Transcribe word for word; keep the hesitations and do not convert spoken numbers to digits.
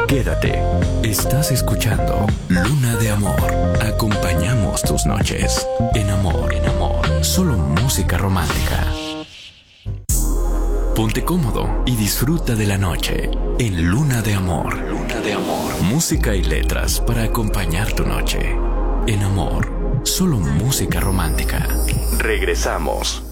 Quédate. Estás escuchando Luna de Amor. Acompañamos tus noches. En amor, en amor. Solo música romántica. Ponte cómodo y disfruta de la noche en Luna de Amor. Luna de Amor. Música y letras para acompañar tu noche. En amor. Solo música romántica. Regresamos.